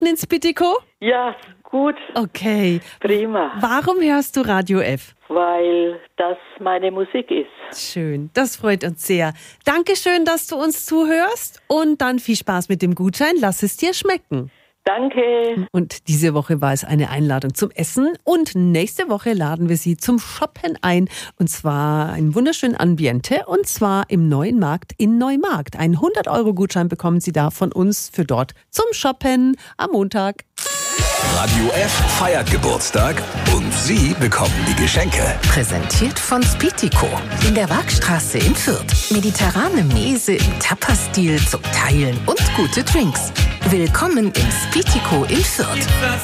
Weihnachten in Spittico? Ja, gut. Okay. Prima. Warum hörst du Radio F? Weil das meine Musik ist. Schön, das freut uns sehr. Dankeschön, dass du uns zuhörst und dann viel Spaß mit dem Gutschein. Lass es dir schmecken. Danke. Und diese Woche war es eine Einladung zum Essen und nächste Woche laden wir Sie zum Shoppen ein und zwar ein wunderschönen Ambiente und zwar im Neuen Markt in Neumarkt. Einen 100-Euro-Gutschein bekommen Sie da von uns für dort zum Shoppen am Montag. Radio F feiert Geburtstag und Sie bekommen die Geschenke. Präsentiert von Spittico in der Waagstraße in Fürth. Mediterrane Mese im Tapas-Stil zum Teilen und gute Drinks. Willkommen im Spittico in Fürth.